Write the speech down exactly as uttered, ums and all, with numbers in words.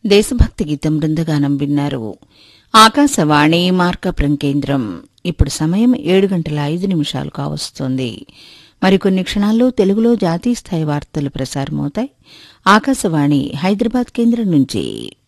దేశభక్తి గీతం బృందగానం విన్నారు. ఆకాశవాణి మార్కాపురం కేంద్రం. ఇప్పుడు సమయం ఏడు గంటల ఐదు నిమిషాలు కావస్తోంది. మరికొన్ని క్షణాల్లో తెలుగులో జాతీయ స్థాయి వార్తలు ప్రసారమవుతాయి. ఆకాశవాణి హైదరాబాద్ కేంద్రం నుంచి.